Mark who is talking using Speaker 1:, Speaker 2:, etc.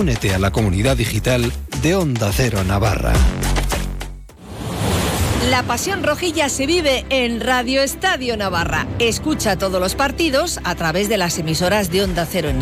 Speaker 1: Únete a la comunidad digital de Onda Cero Navarra.
Speaker 2: La pasión rojilla se vive en Radio Estadio Navarra. Escucha todos los partidos a través de las emisoras de Onda Cero en